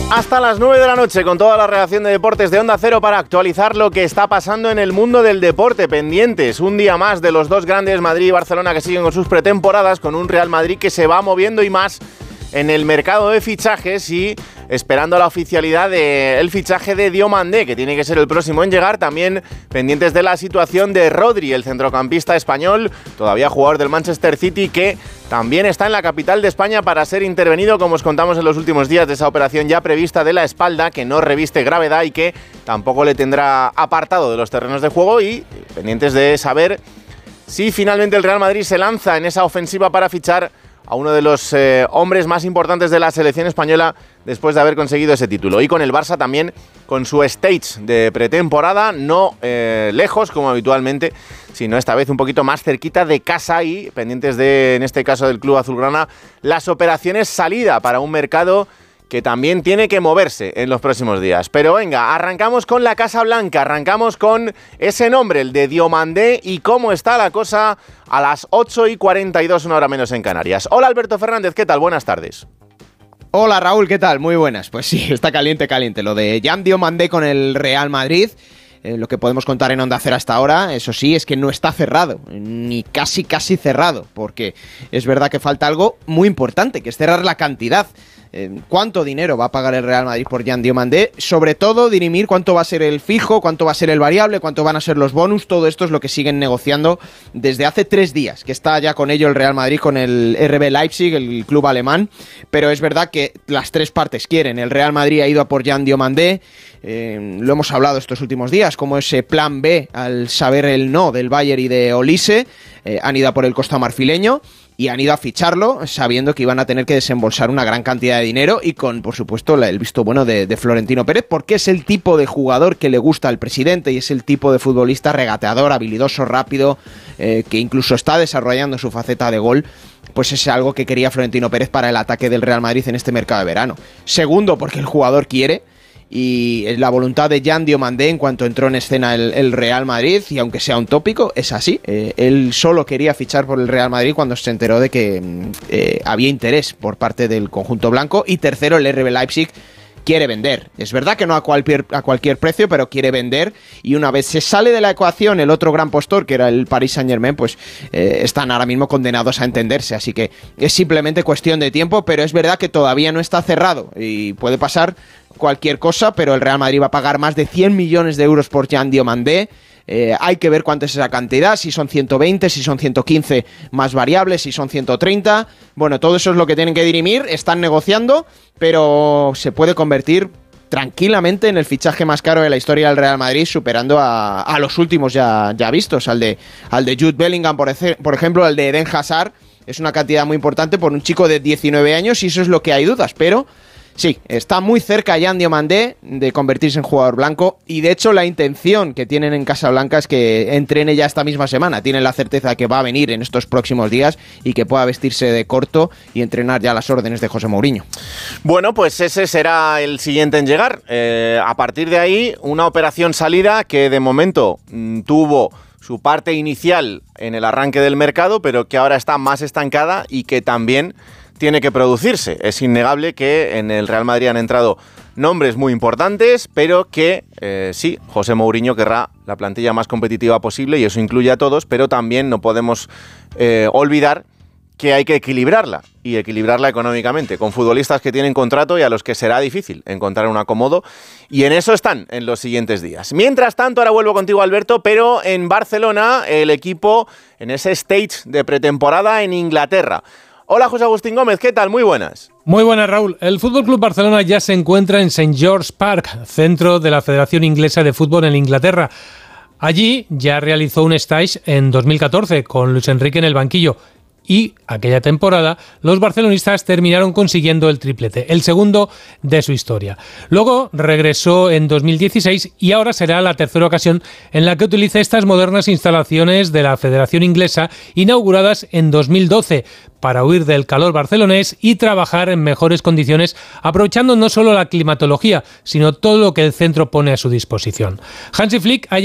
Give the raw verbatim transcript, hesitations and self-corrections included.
Hasta las nueve de la noche con toda la redacción de deportes de Onda Cero para actualizar lo que está pasando en el mundo del deporte. Pendientes un día más de los dos grandes, Madrid y Barcelona, que siguen con sus pretemporadas, con un Real Madrid que se va moviendo y más en el mercado de fichajes y esperando la oficialidad del fichaje de Diomandé, que tiene que ser el próximo en llegar. También pendientes de la situación de Rodri, el centrocampista español, todavía jugador del Manchester City, que también está en la capital de España para ser intervenido, como os contamos en los últimos días, de esa operación ya prevista de la espalda, que no reviste gravedad y que tampoco le tendrá apartado de los terrenos de juego. Y pendientes de saber si finalmente el Real Madrid se lanza en esa ofensiva para fichar a uno de los eh, hombres más importantes de la selección española después de haber conseguido ese título. Y con el Barça también, con su stage de pretemporada, no eh, lejos como habitualmente, sino esta vez un poquito más cerquita de casa y pendientes de, en este caso del club azulgrana, las operaciones salida para un mercado que también tiene que moverse en los próximos días. Pero venga, arrancamos con la Casa Blanca, arrancamos con ese nombre, el de Diomandé, y cómo está la cosa a las ocho y cuarenta y dos, una hora menos en Canarias. Hola Alberto Fernández, ¿qué tal? Buenas tardes. Hola Raúl, ¿qué tal? Muy buenas. Pues sí, está caliente, caliente. Lo de Jan Diomandé con el Real Madrid, eh, lo que podemos contar en Onda Cero hasta ahora, eso sí, es que no está cerrado, ni casi casi cerrado, porque es verdad que falta algo muy importante, que es cerrar la cantidad. Eh, ¿Cuánto dinero va a pagar el Real Madrid por Jan Diomandé? Sobre todo, dirimir cuánto va a ser el fijo, cuánto va a ser el variable, cuánto van a ser los bonus. Todo esto es lo que siguen negociando desde hace tres días, que está ya con ello el Real Madrid, con el R B Leipzig, el club alemán. Pero es verdad que las tres partes quieren. El Real Madrid ha ido a por Jan Diomandé. Eh, lo hemos hablado estos últimos días, como ese plan B al saber el no del Bayern y de Olise. Eh, han ido a por el costamarfileño y han ido a ficharlo sabiendo que iban a tener que desembolsar una gran cantidad de dinero y con, por supuesto, el visto bueno de, de Florentino Pérez, porque es el tipo de jugador que le gusta al presidente y es el tipo de futbolista regateador, habilidoso, rápido, eh, que incluso está desarrollando su faceta de gol. Pues es algo que quería Florentino Pérez para el ataque del Real Madrid en este mercado de verano. Segundo, porque el jugador quiere, y la voluntad de Jan Diomandé en cuanto entró en escena el, el Real Madrid, y aunque sea un tópico, es así. Eh, él solo quería fichar por el Real Madrid cuando se enteró de que eh, había interés por parte del conjunto blanco. Y tercero, el R B Leipzig quiere vender. Es verdad que no a cualquier, a cualquier precio, pero quiere vender, y una vez se sale de la ecuación el otro gran postor, que era el Paris Saint-Germain, pues eh, están ahora mismo condenados a entenderse, así que es simplemente cuestión de tiempo. Pero es verdad que todavía no está cerrado y puede pasar cualquier cosa, pero el Real Madrid va a pagar más de cien millones de euros por Jan Diomandé. Eh, hay que ver cuánto es esa cantidad, si son ciento veinte, si son ciento quince más variables, si son ciento treinta. Bueno, todo eso es lo que tienen que dirimir, están negociando, pero se puede convertir tranquilamente en el fichaje más caro de la historia del Real Madrid, superando a, a los últimos ya, ya vistos, al de, al de Jude Bellingham, por, ese, por ejemplo, al de Eden Hazard. Es una cantidad muy importante por un chico de diecinueve años y eso es lo que hay dudas, pero sí, está muy cerca Jan Diomandé de convertirse en jugador blanco, y de hecho la intención que tienen en Casablanca es que entrene ya esta misma semana. Tienen la certeza de que va a venir en estos próximos días y que pueda vestirse de corto y entrenar ya las órdenes de José Mourinho. Bueno, pues ese será el siguiente en llegar. Eh, a partir de ahí, una operación salida que de momento mmm, tuvo su parte inicial en el arranque del mercado, pero que ahora está más estancada y que también tiene que producirse. Es innegable que en el Real Madrid han entrado nombres muy importantes, pero que eh, sí, José Mourinho querrá la plantilla más competitiva posible y eso incluye a todos, pero también no podemos eh, olvidar que hay que equilibrarla y equilibrarla económicamente, con futbolistas que tienen contrato y a los que será difícil encontrar un acomodo, y en eso están en los siguientes días. Mientras tanto, ahora vuelvo contigo, Alberto, pero en Barcelona, el equipo en ese stage de pretemporada en Inglaterra. Hola José Agustín Gómez, ¿qué tal? Muy buenas. Muy buenas, Raúl. El F C Barcelona ya se encuentra en Saint George's Park, centro de la Federación Inglesa de Fútbol en Inglaterra. Allí ya realizó un stage en dos mil catorce con Luis Enrique en el banquillo. Y aquella temporada los barcelonistas terminaron consiguiendo el triplete, el segundo de su historia. Luego regresó en dos mil dieciséis y ahora será la tercera ocasión en la que utilice estas modernas instalaciones de la Federación Inglesa, inauguradas en dos mil doce, para huir del calor barcelonés y trabajar en mejores condiciones, aprovechando no solo la climatología, sino todo lo que el centro pone a su disposición. Hansi Flick ha